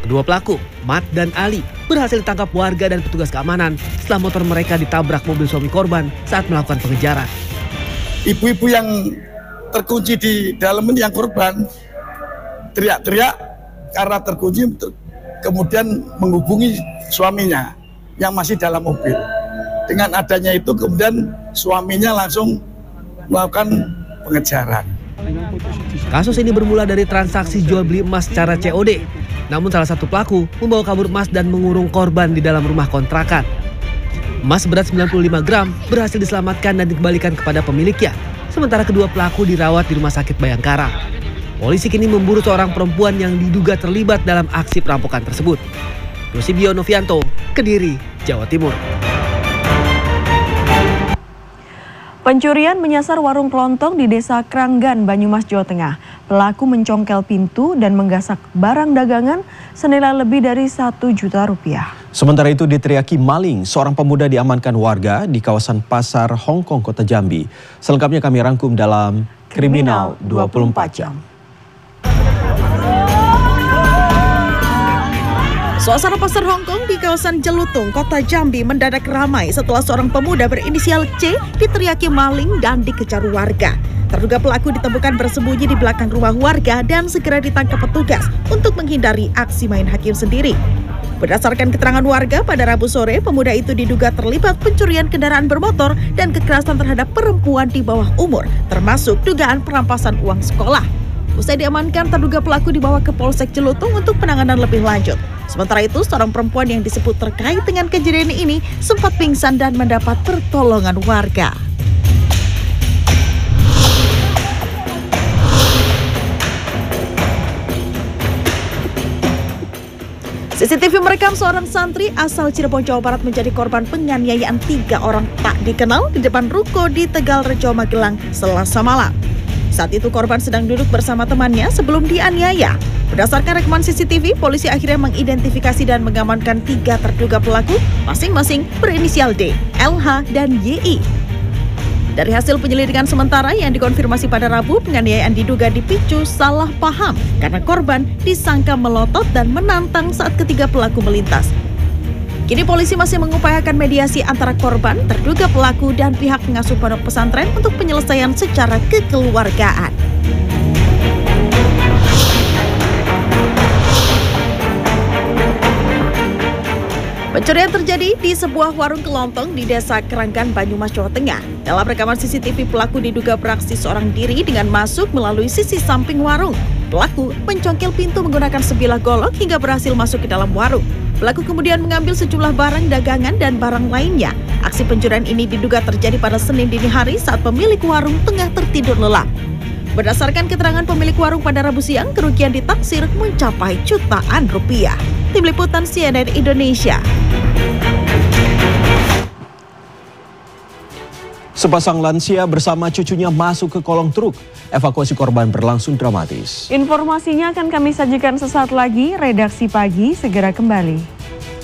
Kedua pelaku, Mat dan Ali, berhasil ditangkap warga dan petugas keamanan setelah motor mereka ditabrak mobil suami korban saat melakukan pengejaran. Ibu-ibu yang terkunci di dalam ini yang korban teriak-teriak karena terkunci, kemudian menghubungi suaminya yang masih dalam mobil. Dengan adanya itu kemudian suaminya langsung melakukan pengejaran. Kasus ini bermula dari transaksi jual beli emas secara COD. Namun salah satu pelaku membawa kabur emas dan mengurung korban di dalam rumah kontrakan. Emas berat 95 gram berhasil diselamatkan dan dikembalikan kepada pemiliknya. Sementara kedua pelaku dirawat di Rumah Sakit Bayangkara. Polisi kini memburu seorang perempuan yang diduga terlibat dalam aksi perampokan tersebut. Yosibio Novianto, Kediri, Jawa Timur. Pencurian menyasar warung kelontong di Desa Kranggan, Banyumas, Jawa Tengah. Pelaku mencongkel pintu dan menggasak barang dagangan senilai lebih dari 1 juta rupiah. Sementara itu diteriaki maling, seorang pemuda diamankan warga di kawasan Pasar Hongkong, Kota Jambi. Selengkapnya kami rangkum dalam Kriminal 24 Jam. Suasana pasar Hongkong di kawasan Jelutung, Kota Jambi mendadak ramai setelah seorang pemuda berinisial C diteriaki maling dan dikejar warga. Terduga pelaku ditemukan bersembunyi di belakang rumah warga dan segera ditangkap petugas untuk menghindari aksi main hakim sendiri. Berdasarkan keterangan warga, pada Rabu sore pemuda itu diduga terlibat pencurian kendaraan bermotor dan kekerasan terhadap perempuan di bawah umur, termasuk dugaan perampasan uang sekolah. Usai diamankan, terduga pelaku dibawa ke Polsek Jelutung untuk penanganan lebih lanjut. Sementara itu, seorang perempuan yang disebut terkait dengan kejadian ini sempat pingsan dan mendapat pertolongan warga. CCTV merekam seorang santri asal Cirebon, Jawa Barat menjadi korban penganiayaan 3 orang tak dikenal di depan ruko di Tegalrejo, Magelang, Selasa malam. Saat itu korban sedang duduk bersama temannya sebelum dianiaya. Berdasarkan rekaman CCTV, polisi akhirnya mengidentifikasi dan mengamankan 3 terduga pelaku, masing-masing berinisial D, LH, dan YI. Dari hasil penyelidikan sementara yang dikonfirmasi pada Rabu, penganiayaan diduga dipicu salah paham karena korban disangka melotot dan menantang saat ketiga pelaku melintas. Kini polisi masih mengupayakan mediasi antara korban, terduga pelaku, dan pihak pengasuh pondok pesantren untuk penyelesaian secara kekeluargaan. Pencurian terjadi di sebuah warung kelontong di Desa Kranggan, Banyumas, Jawa Tengah. Dalam rekaman CCTV, pelaku diduga beraksi seorang diri dengan masuk melalui sisi samping warung. Pelaku mencongkel pintu menggunakan sebilah golok hingga berhasil masuk ke dalam warung. Pelaku kemudian mengambil sejumlah barang dagangan dan barang lainnya. Aksi pencurian ini diduga terjadi pada Senin dini hari saat pemilik warung tengah tertidur lelap. Berdasarkan keterangan pemilik warung pada Rabu siang, kerugian ditaksir mencapai jutaan rupiah. Tim Liputan CNN Indonesia. Sepasang lansia bersama cucunya masuk ke kolong truk. Evakuasi korban berlangsung dramatis. Informasinya akan kami sajikan sesaat lagi. Redaksi Pagi segera kembali.